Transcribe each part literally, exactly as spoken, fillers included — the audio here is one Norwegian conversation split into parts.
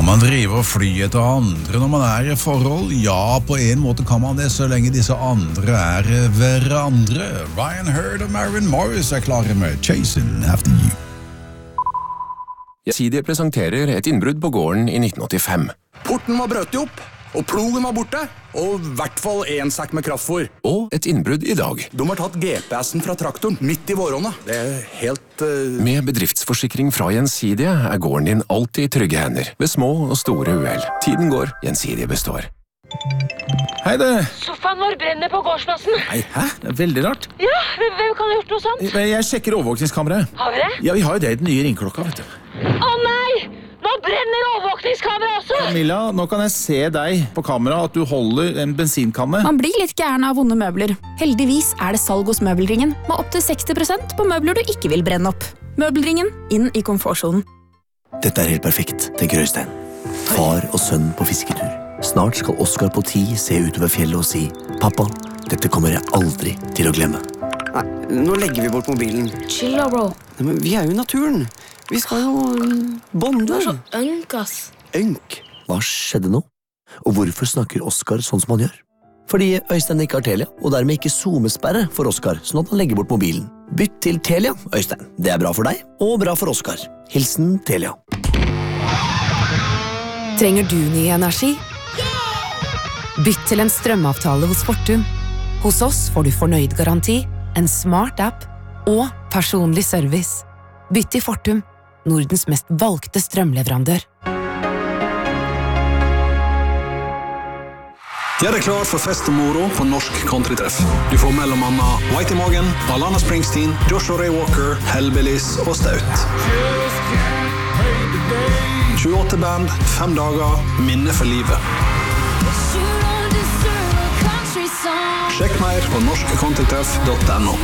man drive og fly etter andre når man er i forhold? Ja, på en måte kan man det, så lenge disse andre er hverandre. Ryan Hurd og Marvin Morris er klare med Chasing After You. Gjensidige presenterer et innbrudd på gården i nitten åttifem. Porten var brøtt opp, og plogen var borte, og i hvert fall en sekk med kraftfôr. Og et innbrudd i dag. De har tatt G P S-en fra traktoren midt i våronna. Det er helt... Uh... Med bedriftsforsikring fra Gjensidige er gården din alltid i trygge hender, ved små og store uhell. Tiden går, Gjensidige består. Hei det. Sofaen vår brenner på gårdsplassen. Nei, hæ? Det er veldig rart. Ja, hvem kan ha gjort noe sånt? Jeg sjekker overvåkningskameraet. Har vi det? Ja, vi har jo det i den nye ringklokka, vet du. Å nei! Nå brenner overvåkningskamera også! Camilla, nå kan jeg se deg på kamera at du holder en bensinkanne. Man blir litt gæren av vonde møbler. Heldigvis er det salg hos Møbelringen, med opp til seksti prosent på møbler du ikke vil brenne opp. Møbelringen, inn i komfortsonen. Dette er helt perfekt, tenker Øystein. Far og sønn på fisketur. Snart skal Oskar på ti se utover fjellet og si «Pappa, dette kommer jeg aldri til å glemme». Nei, nå legger vi bort mobilen. Chill da, bro. Nei, men vi er jo i naturen. Vi skal jo bonde. Du er så ønk, ass. Ønk? Hva skjedde nå? Og hvorfor snakker Oskar sånn som han gjør? Fordi Øystein ikke har Telia, og dermed ikke zoomesperre for Oskar, sånn at han legger bort mobilen. Bytt til Telia, Øystein. Det er bra for deg, og bra for Oskar. Hilsen Telia. Trenger du ny energi? Bytt til en strømavtale hos Fortum. Hos oss får du fornøyd garanti, en smart app og personlig service. Bytt til Fortum, Nordens mest valgte strømleverandør. Gjør deg klar for fest og moro på Norsk Countrytreff. Du får mellom annet White i Magen, Alana Springsteen, Joshua Ray Walker, Hellbillies og Staut. tjueåtte band, fem dager, minne for livet. Sjekk mer på norsk countrytreff punktum no.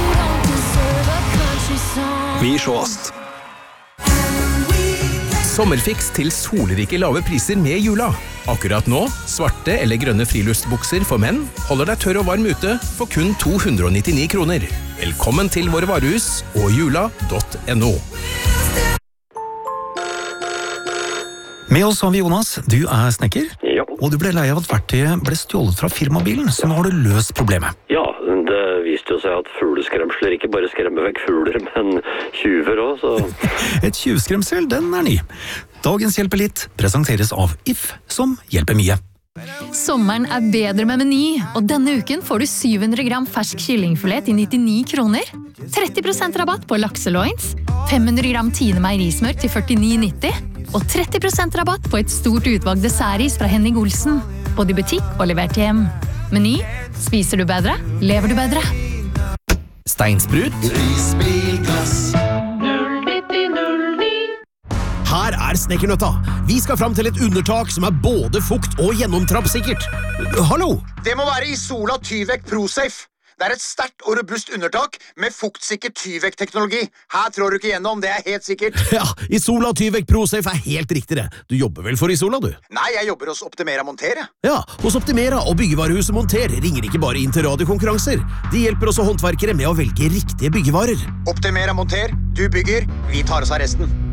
Vi sjåast. Sommerfiks til solrike lave priser med jula. Akkurat nå, svarte eller grønne friluftsbukser for menn holder deg tørr og varm ute for kun to hundre og nittini kroner. Velkommen til våre varehus og jula punktum no. Med oss har vi Jonas, du er snekker, ja. Og du ble lei av at verktøyet ble stjålet fra firmabilen, så nå har du løst problemet. Ja, det viste jo seg at fugleskremsler ikke bare skremmer vekk fugler, men tjuver også, så... Et tjuvskremsel, den er ny. Dagens Hjelper litt presenteres av If, som hjelper mye. Sommeren er bedre med Meny, og denne uken får du syv hundre gram fersk kyllingfilet til nittini kroner, tretti prosent rabatt på lakseloins, fem hundre gram Tine meierismør til førtini nitti, og tretti prosent rabatt på et stort utvalg dessertis fra Henning Olsen, både i butikk og levert hjem. Meny, spiser du bedre, lever du bedre. Steinsprut. Her er Snekkernøtta. Vi skal fram til et undertak som er både fukt og gjennomtrappsikkert. Hallo! Det må være Isola Tyvek ProSafe. Det er et sterkt og robust undertak med fuktsikker Tyvek-teknologi. Her trår du ikke gjennom, det er helt sikkert. Ja, Isola Tyvek ProSafe er helt riktig det. Du jobber vel for Isola, du? Nei, jeg jobber hos Optimera Monter, jeg. Ja, hos Optimera og byggevarehuset Monter ringer ikke bare inn til radiokonkurranser. De hjelper også håndverkere med å velge riktige byggevarer. Optimera Monter, du bygger, vi tar oss av resten.